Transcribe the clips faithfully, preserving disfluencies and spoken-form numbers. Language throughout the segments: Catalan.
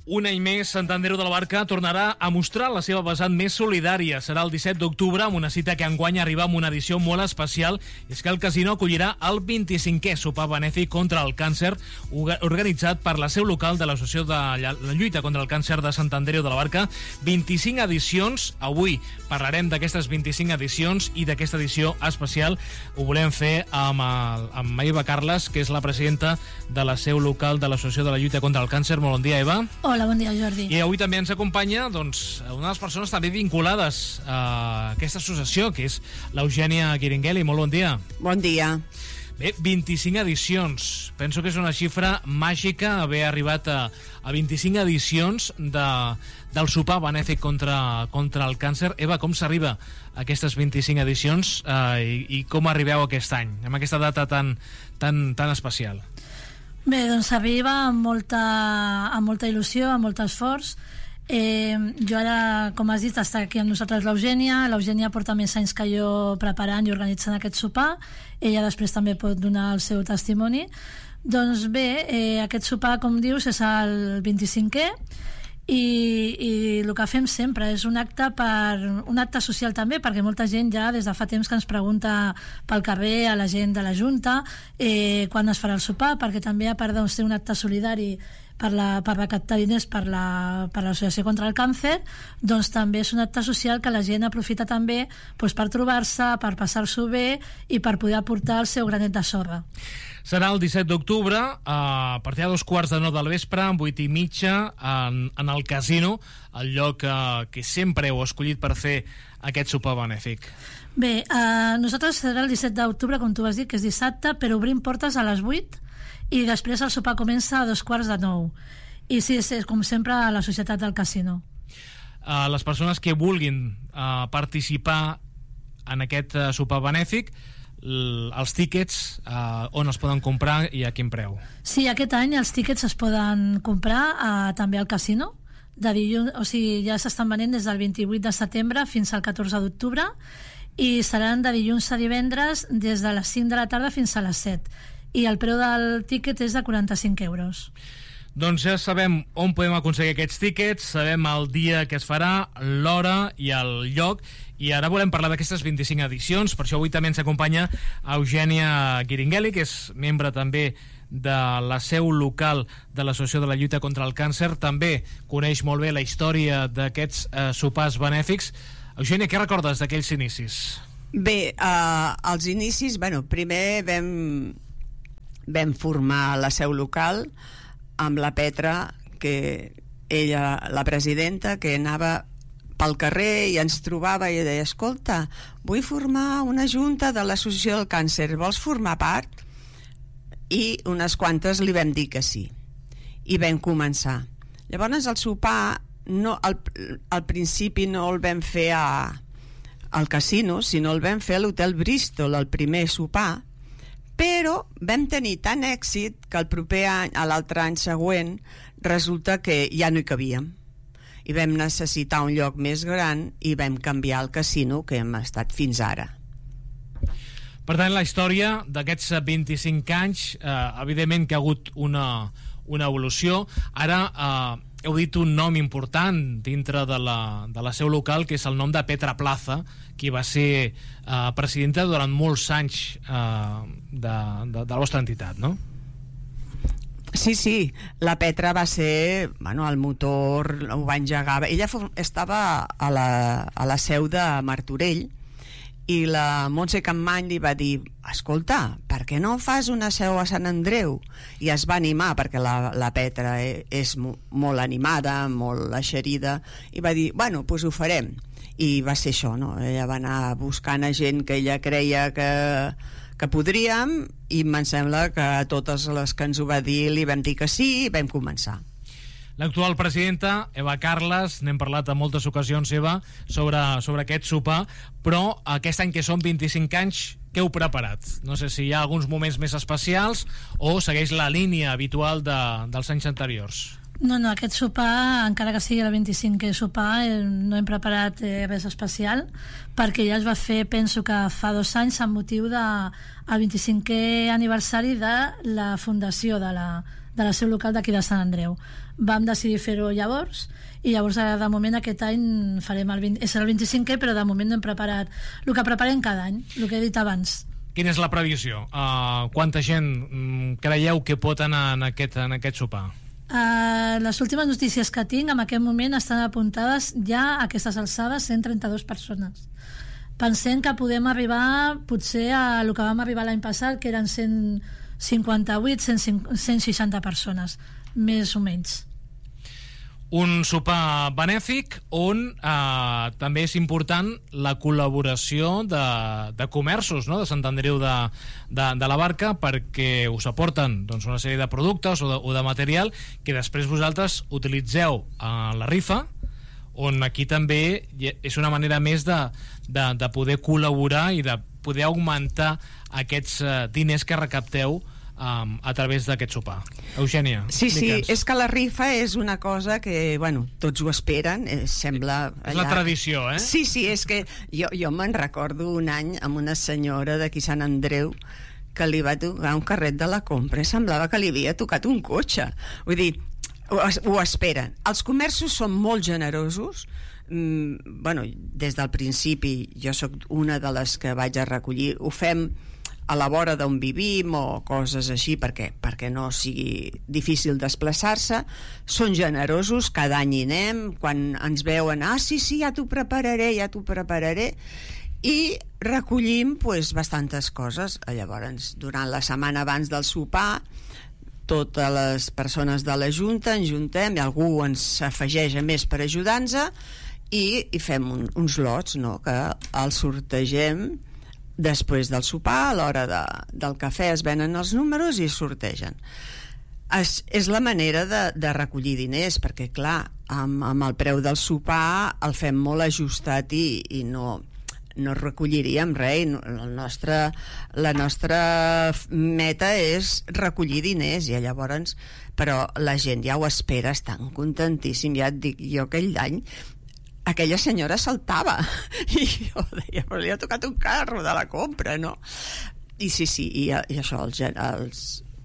Un any més, Sant Andreu de la Barca tornarà a mostrar la seva vessant més solidària. Serà el disset d'octubre, amb una cita que enguany arriba amb una edició molt especial. És que el casino acollirà el vint-i-cinquè sopar benèfic contra el càncer, organitzat per la seu local de l'Associació de la Lluita contra el Càncer de Sant Andreu de la Barca. vint-i-cinc edicions. Avui parlarem d'aquestes vint-i-cinc edicions i d'aquesta edició especial. Ho volem fer amb, el, amb Eva Carles, que és la presidenta de la seu local de l'Associació de la Lluita contra el Càncer. Molt bon dia, Eva. Hola, bon dia, Jordi. I avui també ens acompanya doncs, una de les persones també vinculades a aquesta associació, que és l'Eugènia Guiringueli. Molt bon dia. Bon dia. Bé, vint-i-cinc edicions. Penso que és una xifra màgica haver arribat a, a vint-i-cinc edicions de, del sopar benèfic contra, contra el càncer. Eva, com s'arriba a aquestes vint-i-cinc edicions eh, i, i com arribeu aquest any, amb aquesta data tan, tan, tan especial? Bé, doncs arriba amb molta, amb molta il·lusió, amb molt esforç. Eh, jo ara, com has dit, està aquí amb nosaltres l'Eugènia. L'Eugènia porta més anys que jo preparant i organitzant aquest sopar. Ella després també pot donar el seu testimoni. Doncs bé, eh, aquest sopar, com dius, és el vint-i-cinquè i, i el que fem sempre és un acte per un acte social també, perquè molta gent ja des de fa temps que ens pregunta pel carrer a la gent de la Junta eh, quan es farà el sopar, perquè també a part de ser un acte solidari per, la, per recaptar diners per la, per l'Associació contra el Càncer, doncs també és un acte social que la gent aprofita també doncs, per trobar-se, per passar-s'ho bé i per poder aportar el seu granet de sorra. Serà el disset d'octubre, a partir de dos quarts de nou del vespre, amb vuit i mitja, en, en el casino, el lloc eh, que sempre heu escollit per fer aquest sopar benèfic. Bé, eh, nosaltres serà el disset d'octubre, com tu vas dir, que és dissabte, però obrim portes a les vuit i després el sopar comença a dos quarts de nou. I sí, és, com sempre, a la Societat del Casino. Uh, les persones que vulguin uh, participar en aquest uh, sopar benèfic, l- els tíquets uh, on es poden comprar i a quin preu? Sí, aquest any els tíquets es poden comprar uh, també al casino. De dilluns, o sigui, ja s'estan venent des del vint-i-vuit de setembre fins al catorze d'octubre i seran de dilluns a divendres des de les cinc de la tarda fins a les set. I el preu del tíquet és de quaranta-cinc euros. Doncs ja sabem on podem aconseguir aquests tíquets, sabem el dia que es farà, l'hora i el lloc, i ara volem parlar d'aquestes vint-i-cinc edicions. Per això avui també ens acompanya Eugènia Guiringueli, que és membre també de la seu local de l'Associació de la Lluita contra el Càncer. També coneix molt bé la història d'aquests eh, sopars benèfics. Eugènia, què recordes d'aquells inicis? Bé, eh, als inicis, bueno, primer vam, vam formar la seu local amb la Petra, que ella, la presidenta, que anava pel carrer i ens trobava i deia, escolta, vull formar una junta de l'Associació del Càncer, vols formar part? I unes quantes li vam dir que sí i vam començar. Llavors el sopar no, al, al principi no el vam fer a, al casino, sinó el vam fer a l'Hotel Bristol, el primer sopar, però vam tenir tant èxit que el proper any, a l'altre any següent, resulta que ja no hi cabíem i vam necessitar un lloc més gran i vam canviar el casino que hem estat fins ara. Per tant, la història d'aquests vint-i-cinc anys, eh, evidentment que ha hagut una, una evolució. Ara eh, heu dit un nom important dintre de la, de la seu local, que és el nom de Petra Plaza, qui va ser eh, presidenta durant molts anys eh, de, de, de la vostra entitat, no? Sí, sí, la Petra va ser, bueno, el motor, ho va engegar. Ella estava a la, a la seu de Martorell i la Montse Campmany li va dir, escolta, per què no fas una seu a Sant Andreu? I es va animar, perquè la, la Petra és molt animada, molt eixerida, i va dir, bueno, doncs ho farem. I va ser això, no? Ella va anar buscant a gent que ella creia que, que podríem, i em sembla que a totes les que ens ho va dir li vam dir que sí i vam començar. L'actual presidenta, Eva Carles, n'hem parlat en moltes ocasions, Eva, sobre, sobre aquest sopar, però aquest any que són vint-i-cinc anys, què heu preparat? No sé si hi ha alguns moments més especials o segueix la línia habitual de, dels anys anteriors. No, no, aquest sopar, encara que sigui el vint-i-cinquè sopar, eh, no hem preparat eh, res especial, perquè ja es va fer, penso que fa dos anys, amb motiu del vint-i-cinquè aniversari de la fundació de la de la seu local d'aquí de Sant Andreu. Vam decidir fer-ho llavors, i llavors de moment aquest any farem el vint, és el vint-i-cinquè, però de moment no hem preparat el que preparem cada any, el que he dit abans. Quina és la previsió? Uh, quanta gent mm, creieu que pot anar en aquest, en aquest sopar? Uh, les últimes notícies que tinc en aquest moment estan apuntades ja a aquestes alçades cent trenta-dues persones. Pensem que podem arribar potser a el que vam arribar l'any passat, que eren cent cinquanta-vuit, cent seixanta persones, més o menys. Un sopar benèfic on eh, també és important la col·laboració de, de comerços, no?, de Sant Andreu de, de, de la Barca, perquè us aporten doncs, una sèrie de productes o de, o de material que després vosaltres utilitzeu a la rifa, on aquí també és una manera més de, de, de poder col·laborar i de poder augmentar aquests eh, diners que recapteu Um, a través d'aquest sopar. Eugènia, sí, sí, digue'ns. És que la rifa és una cosa que, bueno, tots ho esperen, eh, sembla... És allà... la tradició, eh? Sí, sí, és que jo, jo me'n recordo un any amb una senyora d'aquí Sant Andreu que li va tocar un carret de la compra i semblava que li havia tocat un cotxe. Vull dir, ho, ho esperen. Els comerços són molt generosos. Mm, bueno, des del principi jo sóc una de les que vaig a recollir. Ho fem a la vora d'on vivim o coses així perquè, perquè no sigui difícil desplaçar-se. Són generosos, cada any hi anem, quan ens veuen, ah, sí, sí, ja t'ho prepararé, ja t'ho prepararé, i recollim pues, bastantes coses. Llavors, durant la setmana abans del sopar, totes les persones de la Junta ens juntem i algú ens afegeix a més per ajudar-nos i, i fem un, uns lots, no?, que els sortegem després del sopar. A l'hora de, del cafè es venen els números i es sortegen. Es, és la manera de, de recollir diners, perquè clar, amb, amb el preu del sopar el fem molt ajustat i, i no, no recolliríem res. El nostre, la nostra meta és recollir diners i llavors, però la gent ja ho espera, estan contentíssim. Ja et dic, jo aquell any aquella senyora saltava i jo deia, però li ha tocat un carro de la compra, no? I sí, sí, i, i això, els, els,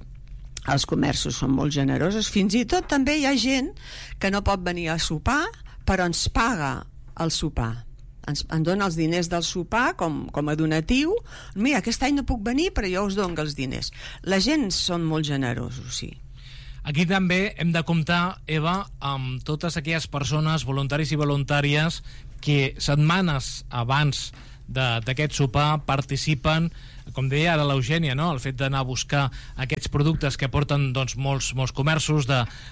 els comerços són molt generosos. Fins i tot també hi ha gent que no pot venir a sopar, però ens paga el sopar. Ens, ens dona els diners del sopar com, com a donatiu. Mira, aquest any no puc venir, però jo us dono els diners. La gent són molt generosos, sí. Aquí també hem de comptar, Eva, amb totes aquelles persones, voluntaris i voluntàries, que setmanes abans d'aquest sopar participen, com deia ara l'Eugènia, no?, el fet d'anar a buscar aquests productes que porten doncs, molts, molts comerços,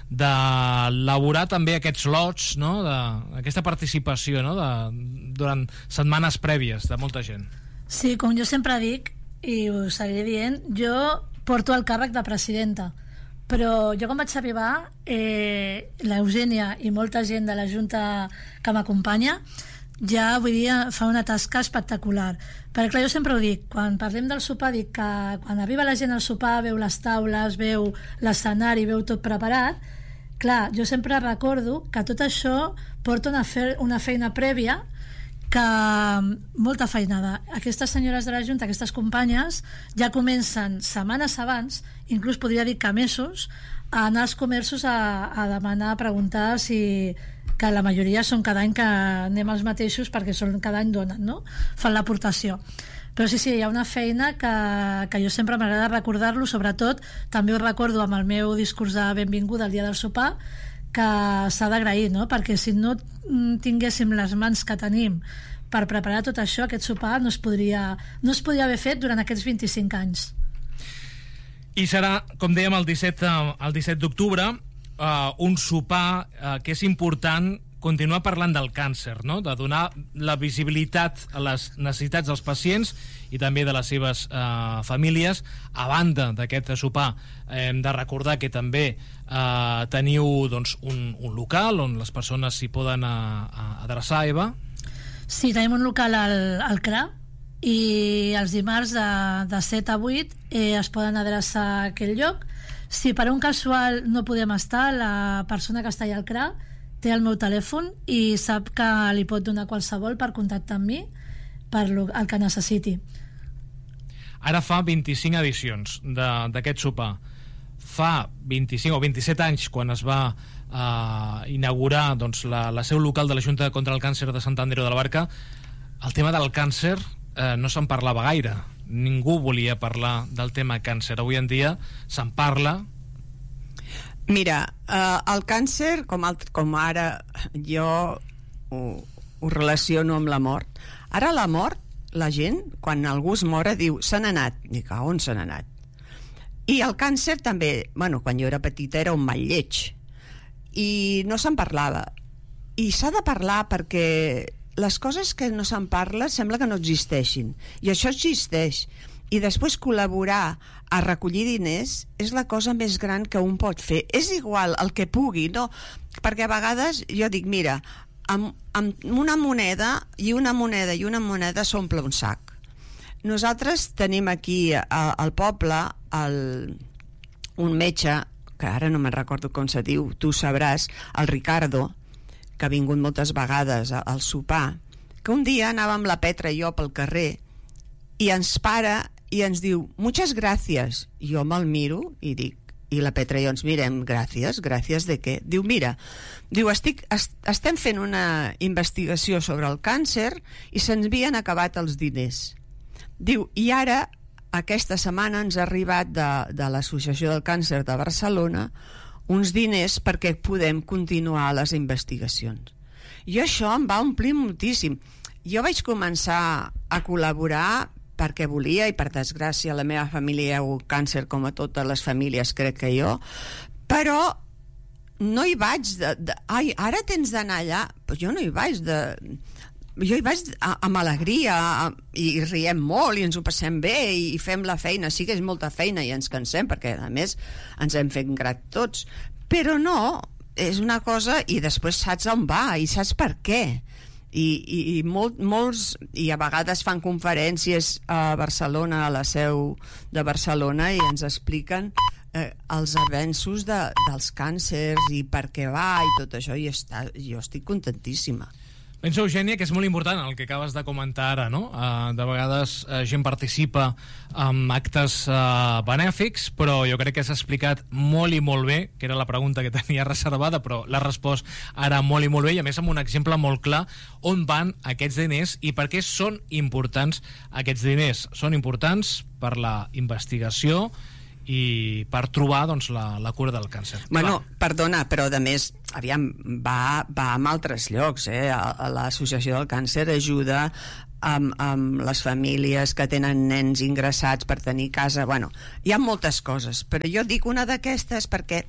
d'elaborar de, també aquests lots, no?, de, aquesta participació, no?, de, durant setmanes prèvies de molta gent. Sí, com jo sempre dic, i ho seguiré dient, jo porto el càrrec de presidenta, però jo quan vaig arribar, eh, l'Eugènia i molta gent de la Junta que m'acompanya ja, vull dir, fa una tasca espectacular. Perquè clar, jo sempre ho dic, quan parlem del sopar, dic que quan arriba la gent al sopar, veu les taules, veu l'escenari, veu tot preparat, clar, jo sempre recordo que tot això porta una, fe una feina prèvia, que molta feinada. Aquestes senyores de la Junta, aquestes companyes, ja comencen setmanes abans, inclús podria dir que mesos, a anar als comerços a, a demanar, a preguntar si, que la majoria són cada any que anem els mateixos perquè són, cada any donen, no? Fan l'aportació. Però sí, sí, hi ha una feina que, que jo sempre m'agrada recordar-lo, sobretot també ho recordo amb el meu discurs de benvinguda el dia del sopar, que s'ha d'agrair, no? Perquè si no tinguéssim les mans que tenim per preparar tot això, aquest sopar no es podria, no es podria haver fet durant aquests vint-i-cinc anys. I serà, com dèiem, el disset, el disset d'octubre, uh, un sopar uh, que és important continuar parlant del càncer, no?, de donar la visibilitat a les necessitats dels pacients i també de les seves eh, famílies. A banda d'aquest sopar, eh, hem de recordar que també eh, teniu doncs, un, un local on les persones s'hi poden a, a adreçar, Eva. Sí, tenim un local al, al C R A i els dimarts de, de set a vuit eh, es poden adreçar a aquell lloc. Si per un casual no podem estar, la persona que està allà al C R A té el meu telèfon i sap que li pot donar qualsevol per contactar amb mi per lo, el que necessiti. Ara fa vint-i-cinc edicions d'aquest sopar. fa vint-i-cinc o vint-i-set anys, quan es va uh, inaugurar doncs, la, la seu local de la Junta contra el Càncer de Sant Andreu de la Barca, el tema del càncer uh, no se'n parlava gaire. Ningú volia parlar del tema càncer. Avui en dia se'n parla. Mira, uh, el càncer, com, el, com ara jo ho, ho relaciono amb la mort. Ara la mort, la gent, quan algú es mora, diu, se n'ha anat. Dic, a on se n'ha anat? I el càncer també, bueno, quan jo era petita era un mal lleig. I no se'n parlava. I s'ha de parlar perquè les coses que no se'n parla sembla que no existeixin. I això existeix. I després col·laborar a recollir diners és la cosa més gran que un pot fer. És igual el que pugui, no? Perquè a vegades jo dic, mira, amb, amb una moneda i una moneda i una moneda s'omple un sac. Nosaltres tenim aquí a, al poble el, un metge, que ara no me'n recordo com se diu, tu sabràs, el Ricardo, que ha vingut moltes vegades al sopar, que un dia anàvem la Petra i jo pel carrer i ens para i ens diu, muchas gracias. I jo me'l miro i dic, i la Petra i jo ens mirem, gràcies, gràcies de què? Diu, mira, diu, estic, est, estem fent una investigació sobre el càncer i se'ns havien acabat els diners. Diu, i ara aquesta setmana ens ha arribat de, de l'Associació del Càncer de Barcelona uns diners perquè podem continuar les investigacions. I això em va omplir moltíssim. Jo vaig començar a col·laborar perquè volia, i per desgràcia la meva família hi ha hagut càncer com a totes les famílies, crec que jo, però no hi vaig de, de ai, ara tens d'anar allà, però jo no hi vaig de... jo hi vaig amb alegria i riem molt i ens ho passem bé i fem la feina, sí que és molta feina i ens cansem perquè a més ens hem fet grat tots, però no, és una cosa i després saps on va i saps per què i, i, i molt, molts i a vegades fan conferències a Barcelona, a la seu de Barcelona, i ens expliquen eh, els avenços de, dels càncers i per què va i tot això, i està, jo estic contentíssima. Penso, Eugènia, que és molt important el que acabes de comentar ara, no? Uh, de vegades uh, gent participa en actes uh, benèfics, però jo crec que s'ha explicat molt i molt bé, que era la pregunta que tenia reservada, però l'ha respost ara molt i molt bé, i a més amb un exemple molt clar on van aquests diners i per què són importants aquests diners. Són importants per la investigació i per trobar doncs, la, la cura del càncer. Bueno, va. Perdona, però a més, aviam, va, va a altres llocs, eh? L'Associació del Càncer ajuda amb, amb les famílies que tenen nens ingressats per tenir casa. Bueno, hi ha moltes coses, però jo dic una d'aquestes perquè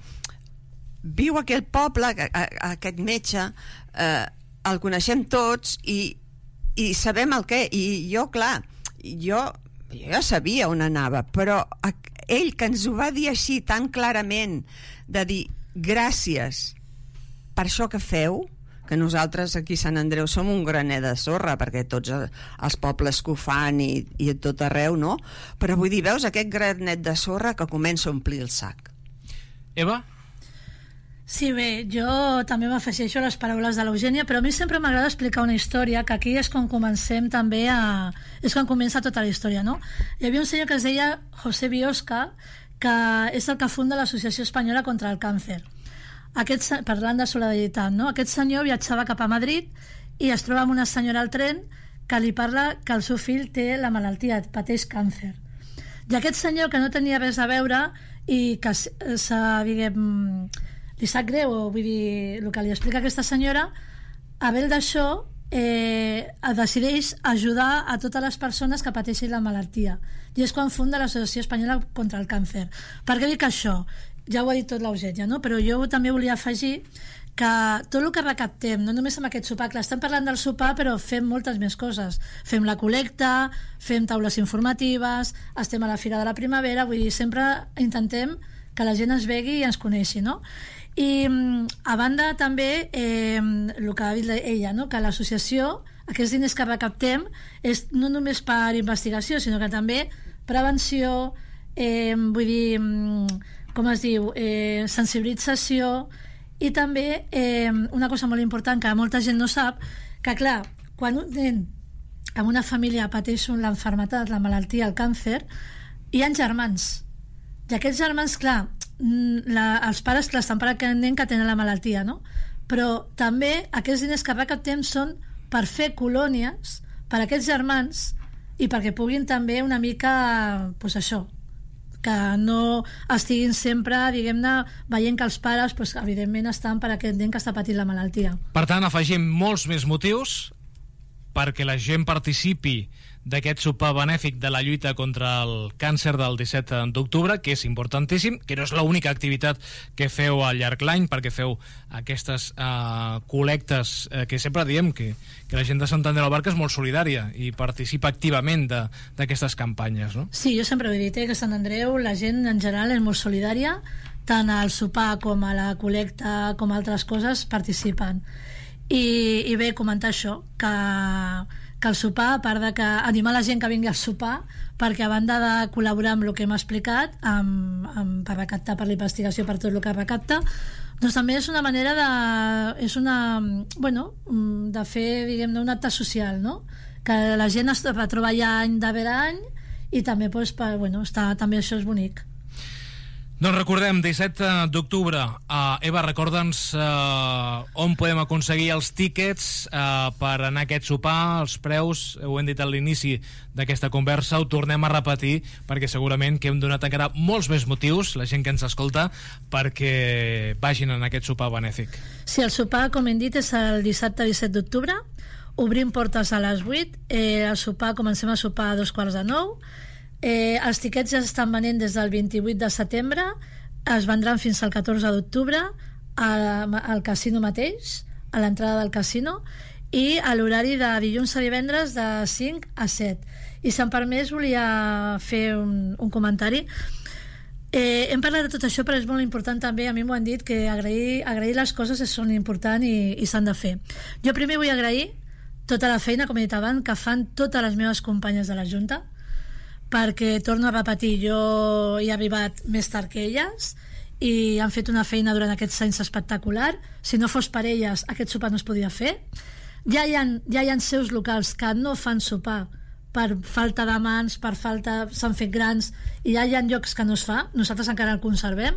viu a aquell poble, a, a, a aquest metge, eh, el coneixem tots i, i sabem el què. I jo, clar, jo, jo ja sabia on anava, però ell que ens ho va dir així tan clarament, de dir gràcies per això que feu, que nosaltres aquí a Sant Andreu som un graner de sorra, perquè tots els pobles que ho fan i, i tot arreu, no? Però vull dir, veus aquest granet de sorra que comença a omplir el sac. Eva? Sí, bé, jo també m'afegeixo a les paraules de l'Eugènia, però a mi sempre m'agrada explicar una història, que aquí és quan comencem també a... és quan comença tota la història, no? Hi havia un senyor que es deia José Biosca, que és el que funda l'Associació Espanyola contra el Càncer. Aquest, parlant de solidaritat, no? Aquest senyor viatjava cap a Madrid i es troba amb una senyora al tren que li parla que el seu fill té la malaltia, pateix càncer. I aquest senyor, que no tenia res a veure i que s'ha, diguem... li sap greu, vull dir, el que li explica aquesta senyora, a veure d'això eh, decideix ajudar a totes les persones que pateixen la malaltia, i és quan funda l'Associació Espanyola contra el Càncer. Per què dic això? Ja ho ha dit tot l'Eugènia, no? Però jo també volia afegir que tot el que recaptem, no només amb aquest sopar, clar, estem parlant del sopar, però fem moltes més coses. Fem la col·lecta, fem taules informatives, estem a la Fira de la Primavera, vull dir, sempre intentem que la gent es vegi i ens coneixi, no? I a banda també eh, el que ha dit ella, no? Que l'associació, aquests diners que recaptem és no només per investigació, sinó que també prevenció, eh, vull dir, com es diu, eh, sensibilització, i també eh, una cosa molt important que molta gent no sap, que clar, quan un nen en una família pateix l'enfermetat, la malaltia, el càncer, hi ha germans. I aquests germans, clar, la, els pares clar, estan per aquest nen que tenen la malaltia, no? Però també aquests diners que recaptem són per fer colònies per a aquests germans i perquè puguin també una mica, doncs això, que no estiguin sempre, diguem-ne, veient que els pares, doncs, evidentment, estan per aquest nen que està patint la malaltia. Per tant, afegim molts més motius perquè la gent participi d'aquest sopar benèfic de la lluita contra el càncer del disset d'octubre, que és importantíssim, que no és l'única activitat que feu al llarg l'any, perquè feu aquestes uh, col·lectes uh, que sempre diem que, que la gent de Sant Andreu de la Barca és molt solidària i participa activament d'aquestes campanyes, no? Sí, jo sempre ho he dit, eh, que a Sant Andreu la gent en general és molt solidària, tant al sopar com a la col·lecta com a altres coses participen. I, i bé, comentar això, que que el sopar, a part de que animar la gent que vingui al sopar, perquè a banda de col·laborar amb el que hem explicat, amb, amb, per recaptar per la investigació, per tot el que recapta, doncs també és una manera de, és una, bueno, de fer, diguem-ne, un acte social, no? Que la gent es va trobar allà any darrere any i també, doncs, per, bueno, està, també això és bonic. Doncs recordem, disset d'octubre, uh, Eva, recorda'ns uh, on podem aconseguir els tíquets uh, per anar a aquest sopar, els preus, ho hem dit a l'inici d'aquesta conversa, ho tornem a repetir, perquè segurament que hem donat encara molts més motius, la gent que ens escolta, perquè vagin en aquest sopar benèfic. Sí, el sopar, com hem dit, és el dissabte disset d'octubre, obrim portes a les vuit, eh, el sopar, comencem a sopar a dos quarts de nou. Eh, els tiquets ja estan venent des del vint-i-vuit de setembre, es vendran fins al catorze d'octubre al casino mateix, a l'entrada del casino, i a l'horari de dilluns a divendres de cinc a set. I si em permès volia fer un, un comentari. Eh, hem parlat de tot això, però és molt important també, a mi m'ho han dit, que agrair, agrair les coses són importants i, i s'han de fer. Jo primer vull agrair tota la feina, com he dit abans, que fan totes les meves companyes de la Junta, perquè, torno a repetir, jo he arribat més tard que elles i han fet una feina durant aquests anys espectacular. Si no fos per elles, aquest sopar no es podia fer. Ja hi ha, ja hi ha seus locals que no fan sopar per falta de mans, per falta, s'han fet grans, i ja hi ha llocs que no es fa. Nosaltres encara el conservem.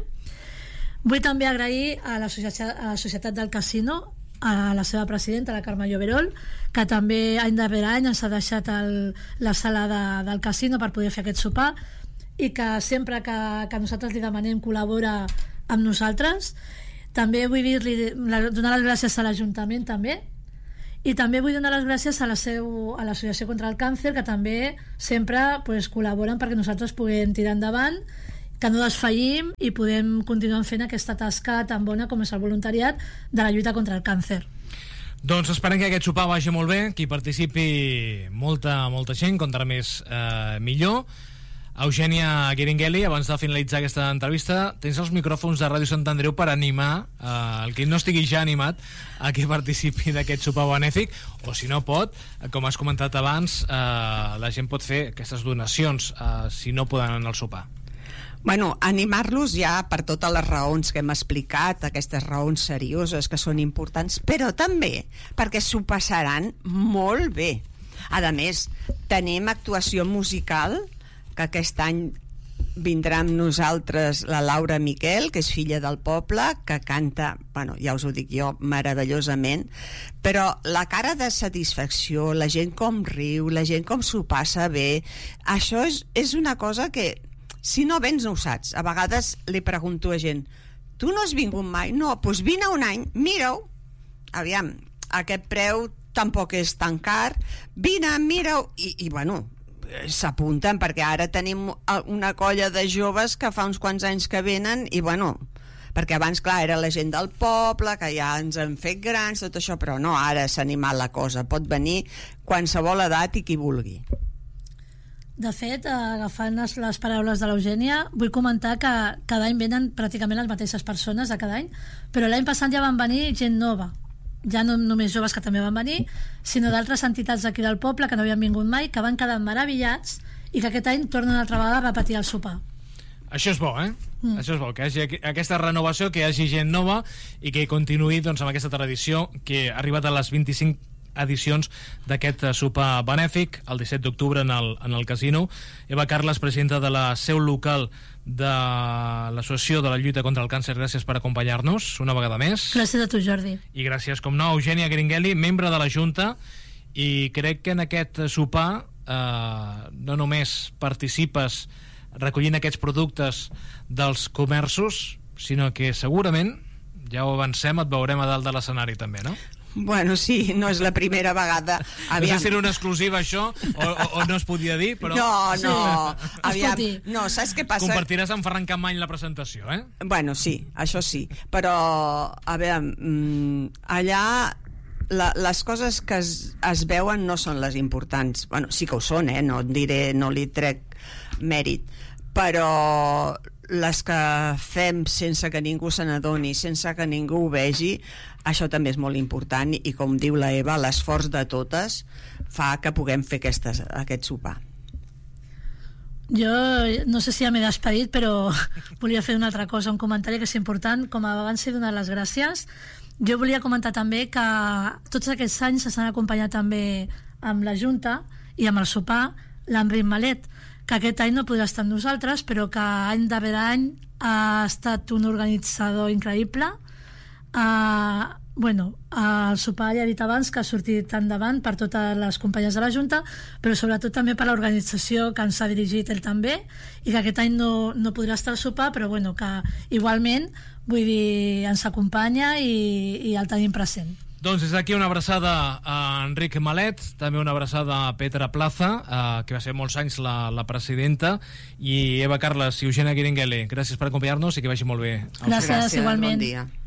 Vull també agrair a la Societat, a la Societat del Casino, a la seva presidenta, la Carme Lloverol, que també any darrere any ens ha deixat el, la sala de, del casino per poder fer aquest sopar, i que sempre que, que nosaltres li demanem col·labora amb nosaltres. També vull dir-li, donar les gràcies a l'Ajuntament també, i també vull donar les gràcies a la seu, a l'Associació contra el Càncer, que també sempre pues, col·laboren perquè nosaltres puguem tirar endavant, que no desfallim i podem continuar fent aquesta tasca tan bona com és el voluntariat de la lluita contra el càncer. Doncs esperem que aquest sopar vagi molt bé, que hi participi molta, molta gent, contra més eh, millor. Eugènia Guiringueli, abans de finalitzar aquesta entrevista, tens els micròfons de Ràdio Sant Andreu per animar eh, el que no estigui ja animat a que participi d'aquest sopar benèfic, o si no pot, com has comentat abans, eh, la gent pot fer aquestes donacions eh, si no poden anar al sopar. Bueno, animar-los ja per totes les raons que hem explicat, aquestes raons serioses que són importants, però també perquè s'ho passaran molt bé. A més, tenim actuació musical, que aquest any vindrà amb nosaltres la Laura Miquel, que és filla del poble, que canta, bueno, ja us ho dic jo, meravellosament, però la cara de satisfacció, la gent com riu, la gent com s'ho passa bé, això és, és una cosa que si no vens no ho saps. A vegades li pregunto a gent, tu no has vingut mai? No, doncs vine un any, mira-ho, aviam, aquest preu tampoc és tan car, vine, mira-ho, i, i bueno, s'apunten, perquè ara tenim una colla de joves que fa uns quants anys que venen, i bueno, perquè abans, clar, era la gent del poble, que ja ens han fet grans, tot això, però no, ara s'ha animat la cosa, pot venir qualsevol edat i qui vulgui. De fet, agafant les, les paraules de l'Eugènia, vull comentar que cada any venen pràcticament les mateixes persones de cada any, però l'any passat ja van venir gent nova, ja no només joves que també van venir, sinó d'altres entitats d'aquí del poble que no havien vingut mai, que van quedar meravellats i que aquest any tornen altra vegada a repetir el sopar. Això és bo, eh? Mm. Això és bo, que hi hagi aquesta renovació, que hi hagi gent nova i que continuï doncs, amb aquesta tradició que ha arribat a les vint-i-cinc edicions d'aquest sopar benèfic el disset d'octubre en el, en el casino. Eva Carles, presidenta de la seu local de l'Associació de la Lluita contra el Càncer. Gràcies per acompanyar-nos una vegada més. Gràcies a tu, Jordi. I gràcies, com no, Eugènia Gringelli, membre de la Junta, i crec que en aquest sopar eh, no només participes recollint aquests productes dels comerços, sinó que segurament, ja ho avancem, et veurem a dalt de l'escenari també, no? Bueno, sí, no és la primera vegada. Aviam. No sé si era una exclusiva això o, o, o no es podia dir, però... No, no, sí. aviam, no, saps què passa? Compartiràs amb Ferran Campmany la presentació, eh? Bueno, sí, això sí, però a veure, allà la, les coses que es, es veuen no són les importants. Bueno, sí que ho són, eh? No et diré, no li trec mèrit, però les que fem sense que ningú se n'adoni, sense que ningú ho vegi, això també és molt important, i com diu la Eva, l'esforç de totes fa que puguem fer aquestes, aquest sopar. Jo no sé si ja m'he despedit, però volia fer una altra cosa, un comentari que és important. Com abans he donat les gràcies, jo volia comentar també que tots aquests anys s'han acompanyat també amb la Junta i amb el sopar l'Enric Malet, que aquest any no podrà estar amb nosaltres, però que any darrere any ha estat un organitzador increïble. Uh, bueno, uh, el sopar ja he dit abans que ha sortit endavant per totes les companyes de la Junta, però sobretot també per l'organització que ens ha dirigit ell també, i que aquest any no, no podrà estar al sopar, però bueno, que igualment, vull dir, ens acompanya i, i el tenim present. Doncs des d'aquí una abraçada a Enric Malet, també una abraçada a Petra Plaza, eh, que va ser molts anys la, la presidenta, i Eva Carles i Eugènia Gringelli. Gràcies per acompanyar-nos i que vagi molt bé. Gràcies, Gràcies igualment. Bon dia.